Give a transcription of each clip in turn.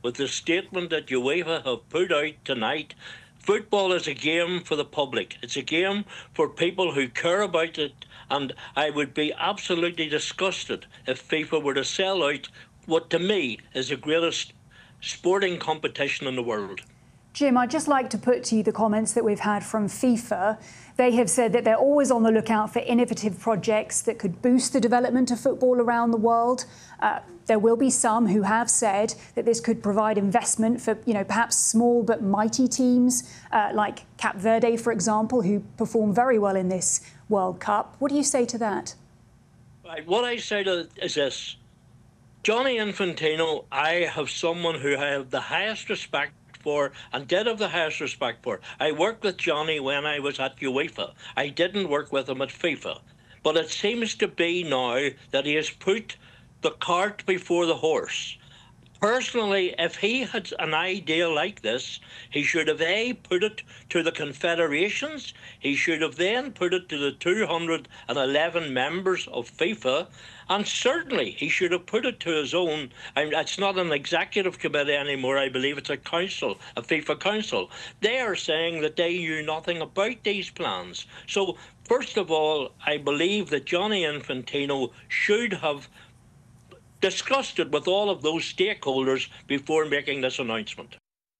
with the statement that UEFA have put out tonight. Football is a game for the public. It's a game for people who care about it, and I would be absolutely disgusted if FIFA were to sell out what to me is the greatest sporting competition in the world. Jim, I'd just like to put to you the comments that we've had from FIFA. They have said that they're always on the lookout for innovative projects that could boost the development of football around the world. There will be some who have said that this could provide investment for, perhaps small but mighty teams like Cape Verde, for example, who perform very well in this World Cup. What do you say to that? What I say is this. Gianni Infantino, I have someone who I have the highest respect for and did have the highest respect for. I worked with Johnny when I was at UEFA. I didn't work with him at FIFA. But it seems to be now that he has put the cart before the horse. Personally, if he had an idea like this, he should have put it to the confederations. He should have then put it to the 211 members of FIFA. And certainly he should have put it to his own. It's not an executive committee anymore. I believe it's a council, a FIFA council. They are saying that they knew nothing about these plans. So, first of all, I believe that Gianni Infantino should have discussed it with all of those stakeholders before making this announcement.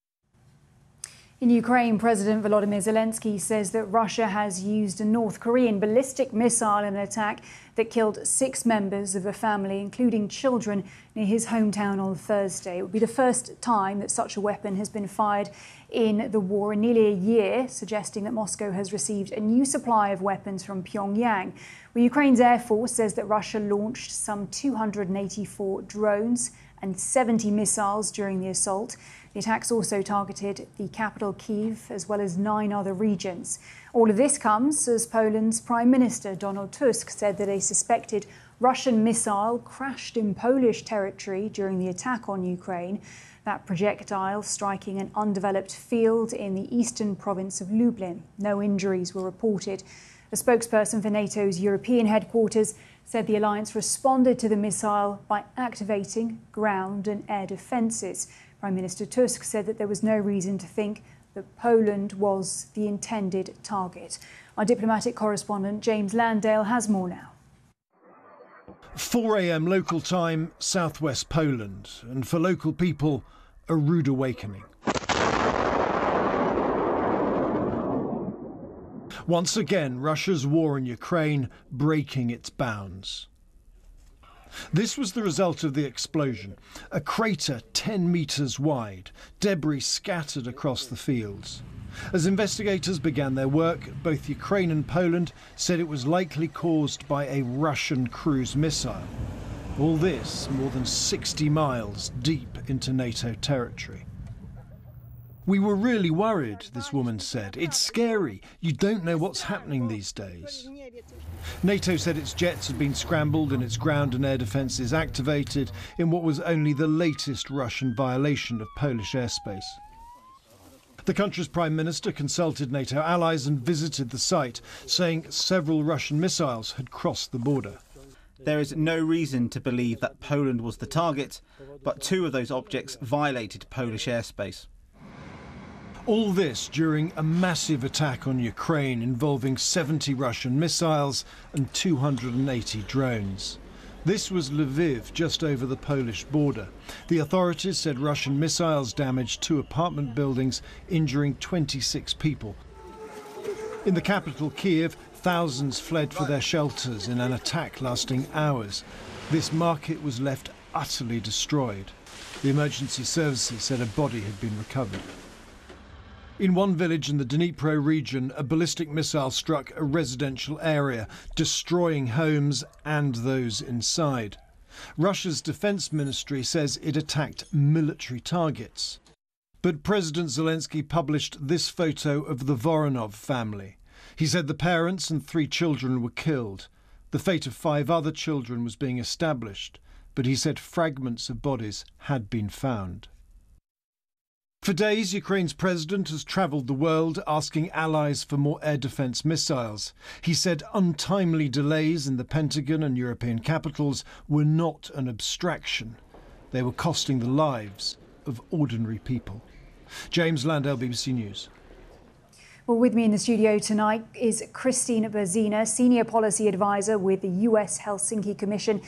In Ukraine, President Volodymyr Zelensky says that Russia has used a North Korean ballistic missile in an attack that killed 6 members of a family, including children, near his hometown on Thursday. It would be the first time that such a weapon has been fired in the war in nearly a year, suggesting that Moscow has received a new supply of weapons from Pyongyang. Well, Ukraine's Air Force says that Russia launched some 284 drones and 70 missiles during the assault. The attacks also targeted the capital, Kyiv, as well as 9 other regions. All of this comes as Poland's Prime Minister Donald Tusk said that a suspected Russian missile crashed in Polish territory during the attack on Ukraine. That projectile striking an undeveloped field in the eastern province of Lublin. No injuries were reported. A spokesperson for NATO's European headquarters said the alliance responded to the missile by activating ground and air defences. Prime Minister Tusk said that there was no reason to think that Poland was the intended target. Our diplomatic correspondent James Landale has more now. 4 a.m. local time, southwest Poland, and for local people, a rude awakening. Once again, Russia's war in Ukraine breaking its bounds. This was the result of the explosion. A crater 10 metres wide, debris scattered across the fields. As investigators began their work, both Ukraine and Poland said it was likely caused by a Russian cruise missile. All this more than 60 miles deep into NATO territory. "We were really worried," this woman said. "It's scary. You don't know what's happening these days." NATO said its jets had been scrambled and its ground and air defences activated in what was only the latest Russian violation of Polish airspace. The country's Prime Minister consulted NATO allies and visited the site, saying several Russian missiles had crossed the border. There is no reason to believe that Poland was the target, but 2 of those objects violated Polish airspace. All this during a massive attack on Ukraine involving 70 Russian missiles and 280 drones. This was Lviv, just over the Polish border. The authorities said Russian missiles damaged 2 apartment buildings, injuring 26 people. In the capital, Kyiv, thousands fled for their shelters in an attack lasting hours. This market was left utterly destroyed. The emergency services said a body had been recovered. In one village in the Dnipro region, a ballistic missile struck a residential area, destroying homes and those inside. Russia's defense ministry says it attacked military targets. But President Zelensky published this photo of the Voronov family. He said the parents and 3 children were killed. The fate of 5 other children was being established, but he said fragments of bodies had been found. For days, Ukraine's president has travelled the world asking allies for more air defence missiles. He said untimely delays in the Pentagon and European capitals were not an abstraction. They were costing the lives of ordinary people. James Landale, BBC News. Well, with me in the studio tonight is Christine Berzina, Senior Policy Advisor with the US Helsinki Commission.